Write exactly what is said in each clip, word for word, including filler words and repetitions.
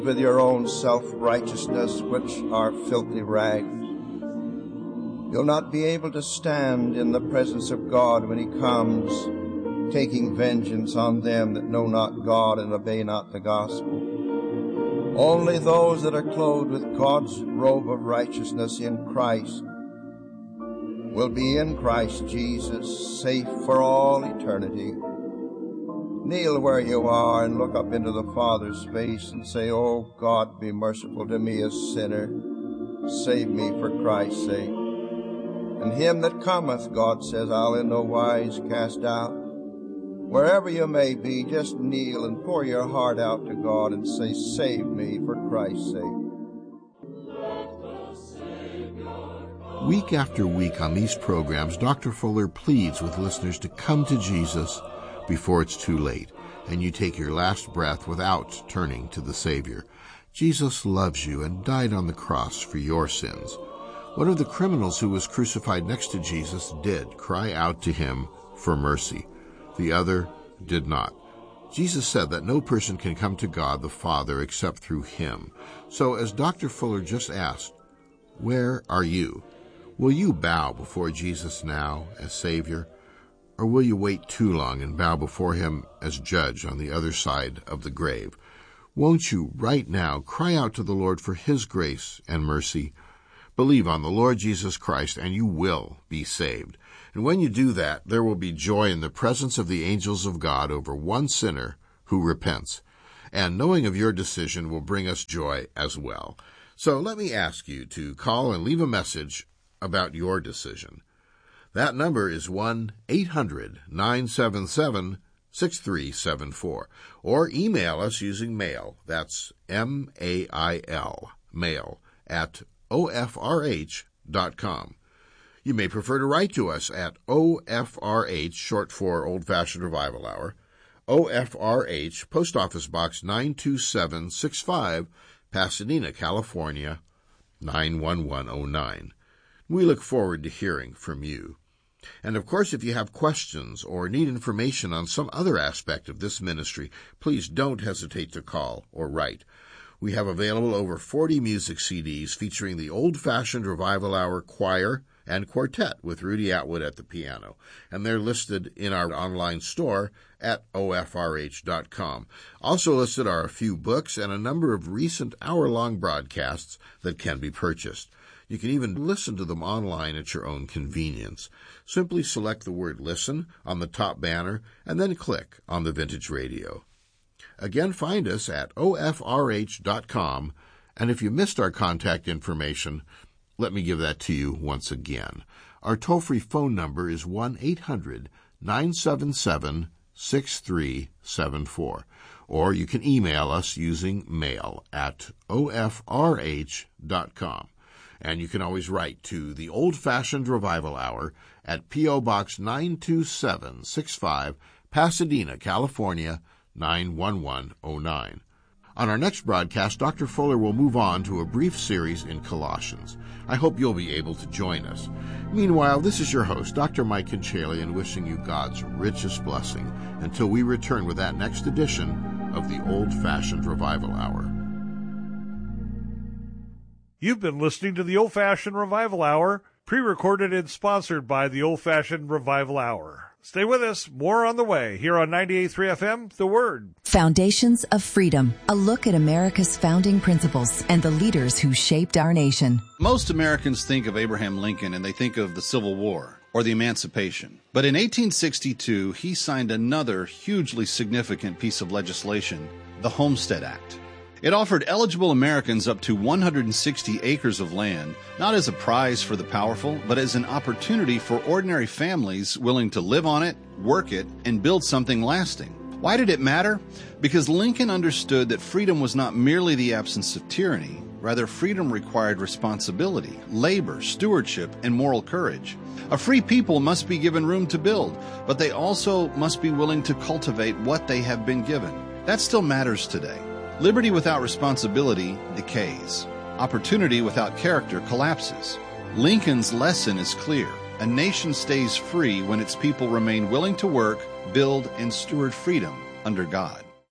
with your own self-righteousness, which are filthy rags. You'll not be able to stand in the presence of God when he comes, taking vengeance on them that know not God and obey not the gospel. Only those that are clothed with God's robe of righteousness in Christ will be in Christ Jesus, safe for all eternity. Kneel where you are and look up into the Father's face and say, "Oh God, be merciful to me, a sinner. Save me for Christ's sake." And him that cometh, God says, I'll in no wise cast out. Wherever you may be, just kneel and pour your heart out to God and say, "Save me for Christ's sake." Week after week on these programs, Doctor Fuller pleads with listeners to come to Jesus before it's too late, and you take your last breath without turning to the Savior. Jesus loves you and died on the cross for your sins. One of the criminals who was crucified next to Jesus did cry out to him for mercy. The other did not. Jesus said that no person can come to God the Father except through him. So as Doctor Fuller just asked, where are you? Will you bow before Jesus now as Savior? Or will you wait too long and bow before him as judge on the other side of the grave? Won't you right now cry out to the Lord for his grace and mercy? Believe on the Lord Jesus Christ and you will be saved. And when you do that, there will be joy in the presence of the angels of God over one sinner who repents. And knowing of your decision will bring us joy as well. So let me ask you to call and leave a message about your decision. That number is one eight hundred nine seven seven six three seven four. Or email us using mail. That's M A I L, mail, at O F R H dot com. You may prefer to write to us at O F R H, short for Old Fashioned Revival Hour, O F R H, Post Office Box nine two seven six five, Pasadena, California, nine one one oh nine. We look forward to hearing from you. And of course, if you have questions or need information on some other aspect of this ministry, please don't hesitate to call or write. We have available over forty music C Ds featuring the Old Fashioned Revival Hour Choir and Quartet with Rudy Atwood at the piano, and they're listed in our online store at O F R H dot com. Also listed are a few books and a number of recent hour-long broadcasts that can be purchased. You can even listen to them online at your own convenience. Simply select the word "Listen" on the top banner and then click on the Vintage Radio. Again, find us at O F R H dot com, and if you missed our contact information, let me give that to you once again. Our toll-free phone number is one eight hundred nine seven seven six three seven four, or you can email us using mail at O F R H dot com. And you can always write to the Old Fashioned Revival Hour at P O. Box nine two seven six five, Pasadena, California, nine one one oh nine. On our next broadcast, Doctor Fuller will move on to a brief series in Colossians. I hope you'll be able to join us. Meanwhile, this is your host, Doctor Mike Conchalian, wishing you God's richest blessing until we return with that next edition of the Old Fashioned Revival Hour. You've been listening to the Old Fashioned Revival Hour, pre-recorded and sponsored by the Old Fashioned Revival Hour. Stay with us. More on the way here on ninety-eight point three F M, The Word. Foundations of Freedom, a look at America's founding principles and the leaders who shaped our nation. Most Americans think of Abraham Lincoln and they think of the Civil War or the Emancipation. But in eighteen sixty-two, he signed another hugely significant piece of legislation, the Homestead Act. It offered eligible Americans up to one hundred sixty acres of land, not as a prize for the powerful, but as an opportunity for ordinary families willing to live on it, work it, and build something lasting. Why did it matter? Because Lincoln understood that freedom was not merely the absence of tyranny. Rather, freedom required responsibility, labor, stewardship, and moral courage. A free people must be given room to build, but they also must be willing to cultivate what they have been given. That still matters today. Liberty without responsibility decays. Opportunity without character collapses. Lincoln's lesson is clear. A nation stays free when its people remain willing to work, build, and steward freedom under God.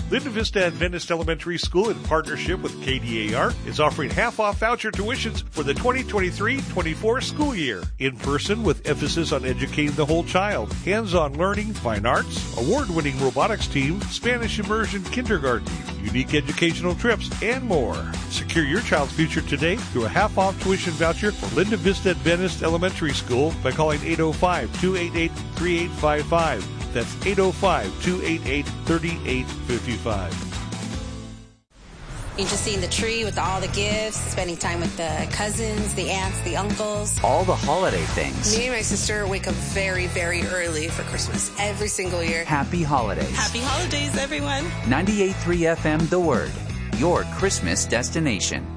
Linda Vista Adventist Elementary School, in partnership with K D A R, is offering half-off voucher tuitions for the twenty twenty-three twenty-four school year. In person with emphasis on educating the whole child, hands-on learning, fine arts, award-winning robotics team, Spanish immersion kindergarten, unique educational trips, and more. Secure your child's future today through a half-off tuition voucher for Linda Vista Adventist Elementary School by calling eight oh five, two eight eight, three eight five five. That's eight oh five, two eight eight, three eight five five. You're just seeing the tree with all the gifts, spending time with the cousins, the aunts, the uncles. All the holiday things. Me and my sister wake up very, very early for Christmas every single year. Happy holidays. Happy holidays, everyone. ninety-eight point three F M The Word, your Christmas destination.